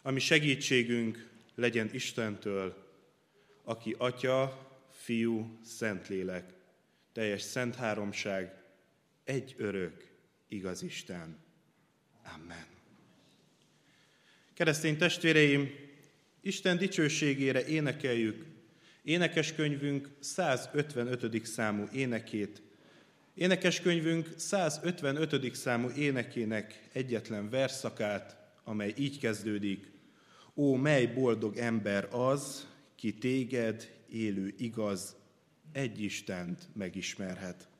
ami segítségünk legyen Istentől, aki Atya, Fiú, Szentlélek, teljes szent háromság, egy örök, igaz Isten. Amen. Keresztény testvéreim, Isten dicsőségére énekeljük énekeskönyvünk 155. számú énekét. Énekeskönyvünk 155. számú énekének egyetlen versszakát, amely így kezdődik: Ó, mely boldog ember az, ki téged, élő igaz, egy Istent megismerhet.